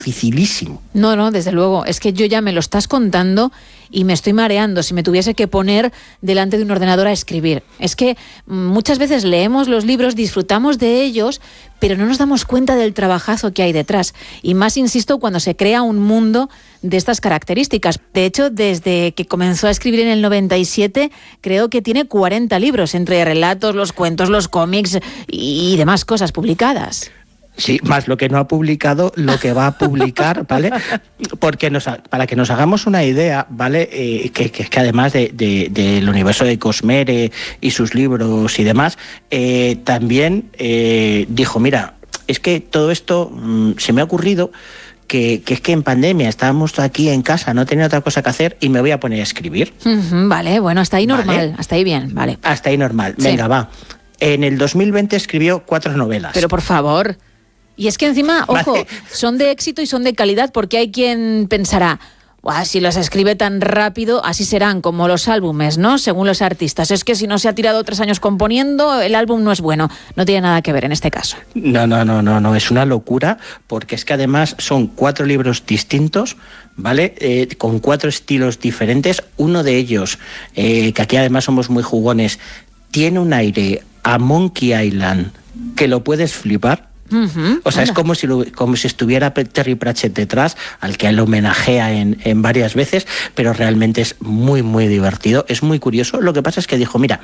dificilísimo. No, desde luego. Es que yo ya me lo estás contando y me estoy mareando si me tuviese que poner delante de un ordenador a escribir. Es que muchas veces leemos los libros, disfrutamos de ellos, pero no nos damos cuenta del trabajazo que hay detrás. Y más, insisto, cuando se crea un mundo de estas características. De hecho, desde que comenzó a escribir en el 97, creo que tiene 40 libros, entre relatos, los cuentos, los cómics y demás cosas publicadas. Sí, más lo que no ha publicado, lo que va a publicar, ¿vale? Porque para que nos hagamos una idea, ¿vale? Que además del universo de Cosmere y sus libros y demás, también dijo, mira, es que todo esto se me ha ocurrido que es que en pandemia estábamos aquí en casa, no tenía otra cosa que hacer y me voy a poner a escribir. Vale, bueno, hasta ahí normal, ¿vale? Hasta ahí bien, vale. Hasta ahí normal, Sí. Venga, va. En el 2020 escribió 4 novelas. Pero por favor. Y es que encima, ojo, Vale. son de éxito y son de calidad, porque hay quien pensará, si los escribe tan rápido, así serán como los álbumes, ¿no? Según los artistas. Es que si no se ha tirado 3 años componiendo, el álbum no es bueno. No tiene nada que ver en este caso. No, es una locura, porque es que además son 4 libros distintos, ¿vale? Con 4 estilos diferentes. Uno de ellos, que aquí además somos muy jugones, tiene un aire a Monkey Island que lo puedes flipar. O sea, es como si estuviera Terry Pratchett detrás, al que él homenajea en varias veces, pero realmente es muy, muy divertido, es muy curioso. Lo que pasa es que dijo, mira,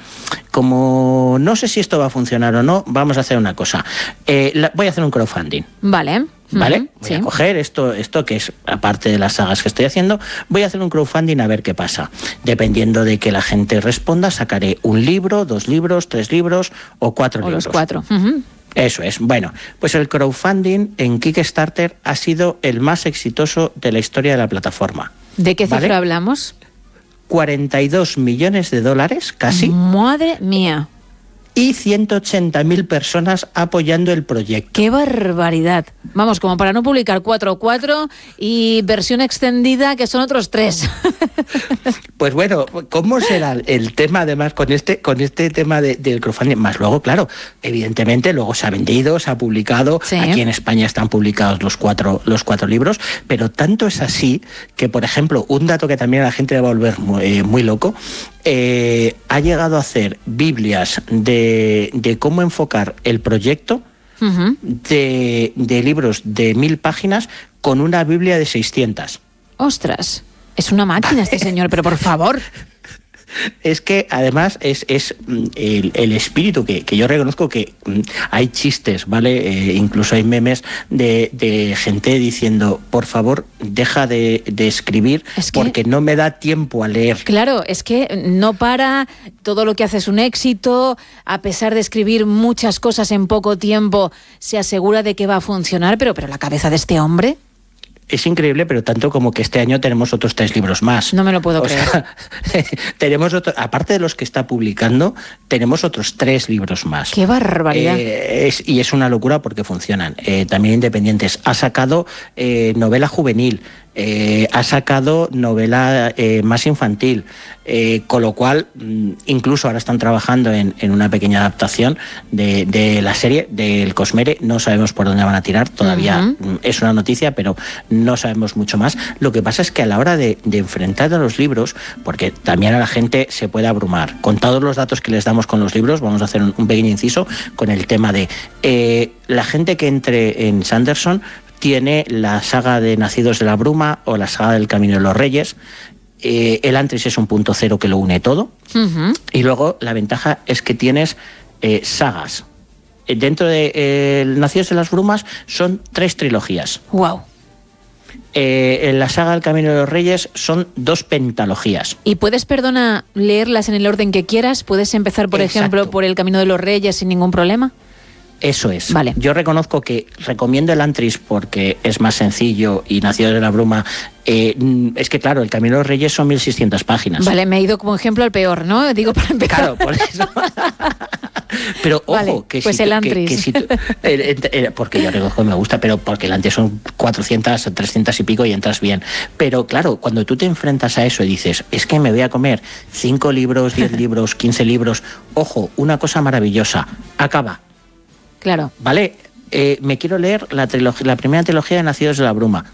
como no sé si esto va a funcionar o no, vamos a hacer una cosa. Voy a hacer un crowdfunding. Vale. ¿Vale? Voy Sí. a coger esto que es, aparte de las sagas que estoy haciendo, voy a hacer un crowdfunding a ver qué pasa. Dependiendo de que la gente responda, sacaré 1 libro, 2 libros, 3 libros o 4 libros. O los 4. Eso es. Bueno, pues el crowdfunding en Kickstarter ha sido el más exitoso de la historia de la plataforma. ¿De qué ¿Vale? cifra hablamos? 42 millones de dólares, casi, Madre mía. y 180.000 personas apoyando el proyecto. ¡Qué barbaridad! Vamos, como para no publicar 4 y versión extendida, que son otros 3. Pues bueno, ¿cómo será el tema además con este tema del crowdfunding? Más luego, claro, evidentemente luego se ha vendido, se ha publicado, Sí. Aquí en España están publicados los cuatro libros, pero tanto es así que, por ejemplo, un dato que también a la gente le va a volver muy loco, ha llegado a hacer Biblias de cómo enfocar el proyecto, de libros de 1000 páginas con una Biblia de 600. ¡Ostras! Es una máquina este señor, pero por favor. Es que además es el espíritu que yo reconozco que hay chistes, ¿vale? Incluso hay memes de gente diciendo, por favor, deja de escribir porque no me da tiempo a leer. Claro, es que no para, todo lo que hace es un éxito, a pesar de escribir muchas cosas en poco tiempo, se asegura de que va a funcionar, pero la cabeza de este hombre... Es increíble, pero tanto como que este año tenemos otros 3 libros más. No me lo puedo creer. Tenemos aparte de los que está publicando, tenemos otros 3 libros más. ¡Qué barbaridad! Y es una locura porque funcionan. También independientes. Ha sacado novela juvenil, ha sacado novela más infantil, con lo cual incluso ahora están trabajando en una pequeña adaptación de la serie del Cosmere. No sabemos por dónde van a tirar, todavía es una noticia, pero no sabemos mucho más. Lo que pasa es que a la hora de enfrentar a los libros, porque también a la gente se puede abrumar, con todos los datos que les damos con los libros, vamos a hacer un pequeño inciso con el tema de la gente que entre en Sanderson tiene la saga de Nacidos de la Bruma o la saga del Camino de los Reyes. El Antris es un punto cero que lo une todo. Y luego la ventaja es que tienes sagas. Dentro de Nacidos de las Brumas son 3 trilogías. ¡Wow! En la saga del Camino de los Reyes son 2 pentalogías. ¿Y puedes, leerlas en el orden que quieras? ¿Puedes empezar, por ejemplo, por el Camino de los Reyes sin ningún problema? Eso es. Vale. Yo reconozco que recomiendo el Antris porque es más sencillo y Nacidos de la Bruma. Es que, claro, el Camino de los Reyes son 1600 páginas. Vale, me he ido como ejemplo al peor, ¿no? Digo, para empezar. Claro, por eso. Pero ojo, vale, que pues si el tú, Antris. porque yo reconozco que me gusta, pero porque el Antris son 400, 300 y pico y entras bien. Pero claro, cuando tú te enfrentas a eso y dices, es que me voy a comer 5 libros, 10 libros, 15 libros, ojo, una cosa maravillosa, acaba. Claro. ¿Vale? Me quiero leer la primera trilogía de Nacidos de la Bruma.